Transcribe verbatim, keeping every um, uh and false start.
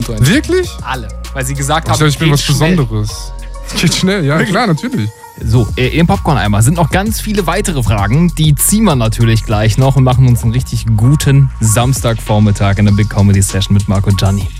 zu Ende. Wirklich? Alle. Weil sie gesagt Ich haben, dachte, ich bin geht was schnell. Besonderes. Geht schnell, ja klar, natürlich. So, äh, im Popcorn-Eimer sind noch ganz viele weitere Fragen. Die ziehen wir natürlich gleich noch und machen uns einen richtig guten Samstagvormittag in der Big Comedy Session mit Marco und Gianni.